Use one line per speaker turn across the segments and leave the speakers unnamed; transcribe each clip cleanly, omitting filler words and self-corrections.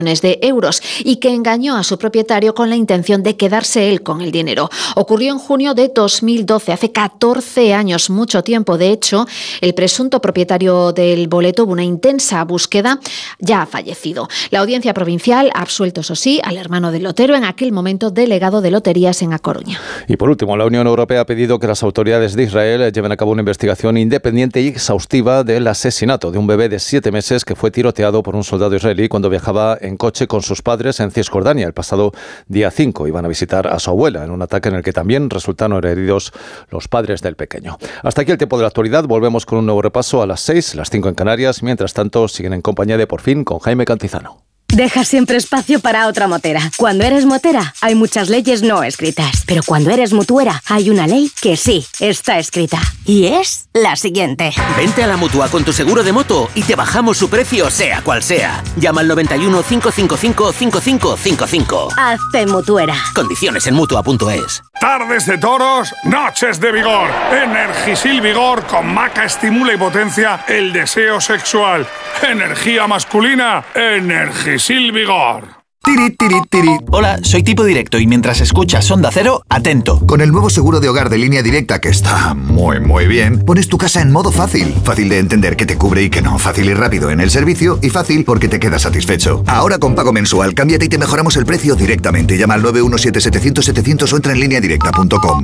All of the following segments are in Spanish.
de euros y que engañó a su propietario con la intención de quedarse él con el dinero. Ocurrió en junio de 2012, hace 14 años, mucho tiempo. De hecho, el presunto propietario del boleto, hubo una intensa búsqueda, ya ha fallecido. La Audiencia Provincial ha absuelto, eso sí, al hermano del lotero, en aquel momento delegado de loterías en A Coruña.
Y por último, la Unión Europea ha pedido que las autoridades de Israel lleven a cabo una investigación independiente y exhaustiva del asesinato de un bebé de 7 meses que fue tiroteado por un soldado israelí cuando viajaba en coche con sus padres en Cisjordania el pasado día 5. Iban a visitar a su abuela en un ataque en el que también resultaron heridos los padres del pequeño. Hasta aquí el tiempo de la actualidad. Volvemos con un nuevo repaso a las 6, las 5 en Canarias. Mientras tanto, siguen en compañía de Por Fin con Jaime Cantizano.
Deja siempre espacio para otra motera. Cuando eres motera, hay muchas leyes no escritas. Pero cuando eres mutuera, hay una ley que sí está escrita. Y es la siguiente.
Vente a la Mutua con tu seguro de moto y te bajamos su precio, sea cual sea. Llama al 91 555 5555.
Hazte mutuera.
Condiciones en Mutua.es.
Tardes de toros, noches de vigor. Energisil Vigor con maca estimula y potencia el deseo sexual. Energía masculina, Energisil Vigor.
Tiri, tiri, tiri. Hola, soy Tipo Directo y mientras escuchas Onda Cero, atento. Con el nuevo seguro de hogar de Línea Directa, que está muy bien, pones tu casa en modo fácil. Fácil de entender que te cubre y que no. Fácil y rápido en el servicio y fácil porque te quedas satisfecho. Ahora con pago mensual, cámbiate y te mejoramos el precio directamente. Llama al 917-700-700 o entra en lineadirecta.com.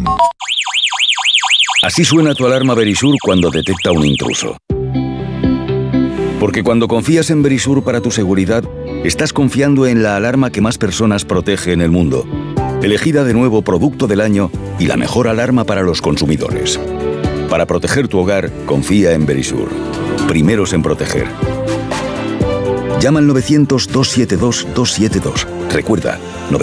Así suena tu alarma Verisur cuando detecta un intruso. Porque cuando confías en Verisur para tu seguridad, estás confiando en la alarma que más personas protege en el mundo. Elegida de nuevo Producto del Año y la mejor alarma para los consumidores. Para proteger tu hogar, confía en Verisur. Primeros en proteger. Llama al 900-272-272. Recuerda,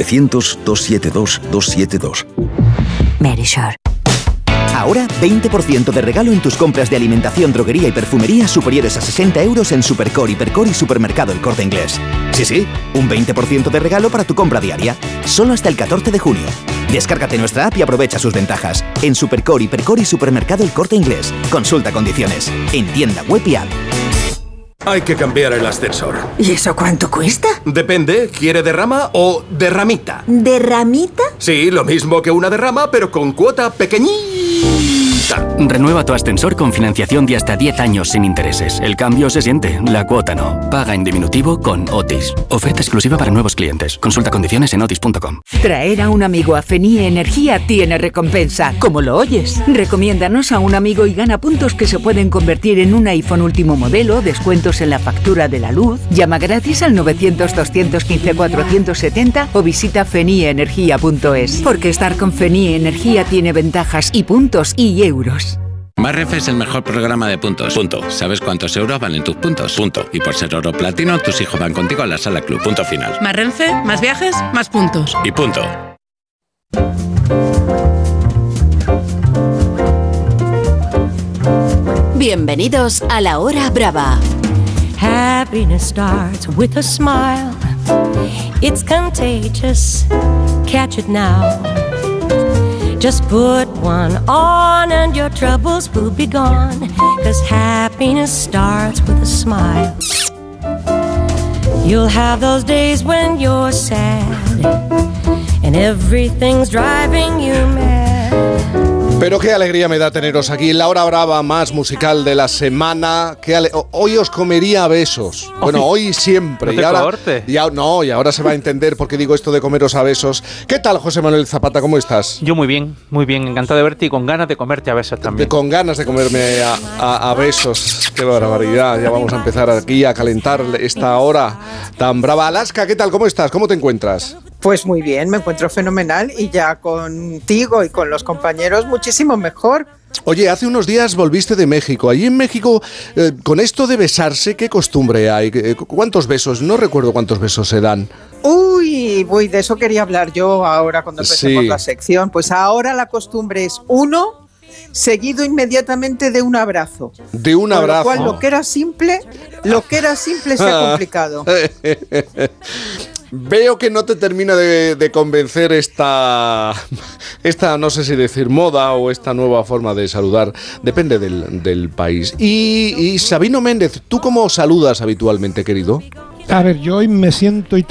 900-272-272.
Verisur.
Ahora, 20% de regalo en tus compras de alimentación, droguería y perfumería superiores a 60 euros en Supercore, Hipercore y Supermercado El Corte Inglés. Sí, un 20% de regalo para tu compra diaria. Solo hasta el 14 de junio. Descárgate nuestra app y aprovecha sus ventajas. En Supercore, Hipercore y Supermercado El Corte Inglés. Consulta condiciones. En tienda web y app.
Hay que cambiar el ascensor.
¿Y eso cuánto cuesta?
Depende, ¿quiere derrama o derramita?
¿Derramita?
Sí, lo mismo que una derrama, pero con cuota pequeñita.
Renueva tu ascensor con financiación de hasta 10 años sin intereses. El cambio se siente, la cuota no. Paga en diminutivo con Otis. Oferta exclusiva para nuevos clientes. Consulta condiciones en otis.com.
Traer a un amigo a Fenie Energía tiene recompensa, como lo oyes. Recomiéndanos a un amigo y gana puntos que se pueden convertir en un iPhone último modelo, descuentos en la factura de la luz. Llama gratis al 900-215-470 o visita fenieenergia.es. Porque estar con Fenie Energía tiene ventajas y puntos y euros.
Más Renfe es el mejor programa de puntos. Punto. ¿Sabes cuántos euros valen tus puntos? Punto. Y por ser oro platino, tus hijos van contigo a la sala club. Punto final.
Más Renfe, más viajes, más puntos.
Y punto.
Bienvenidos a La Hora Brava.
Happiness starts with a smile. It's contagious. Catch it now. Just put one on and your troubles will be gone. 'Cause happiness starts with a smile. You'll have those days when you're sad and everything's driving you mad.
Pero qué alegría me da teneros aquí en La Hora Brava más musical de la semana. Hoy os comería a besos. Bueno, hoy siempre.
No
y ahora se va a entender por qué digo esto de comeros a besos. ¿Qué tal, José Manuel Zapata? ¿Cómo estás?
Yo muy bien. Encantado de verte y con ganas de comerte a besos también.
Con ganas de comerme a besos. Qué barbaridad. Ya vamos a empezar aquí a calentar esta hora tan brava. Alaska, ¿qué tal? ¿Cómo estás? ¿Cómo te encuentras?
Pues muy bien, me encuentro fenomenal y ya contigo y con los compañeros muchísimo mejor.
Oye, hace unos días volviste de México. Allí en México, con esto de besarse, ¿qué costumbre hay? ¿Cuántos besos? No recuerdo cuántos besos se dan.
Uy, de eso quería hablar yo ahora cuando empecemos la sección. Pues ahora la costumbre es 1, seguido inmediatamente de un abrazo.
De un abrazo.
Con lo cual, lo que era simple se ha complicado.
Veo que no te termina de convencer esta, no sé si decir moda o esta nueva forma de saludar, depende del país. Y Sabino Méndez, ¿tú cómo saludas habitualmente, querido?
A ver, yo hoy me siento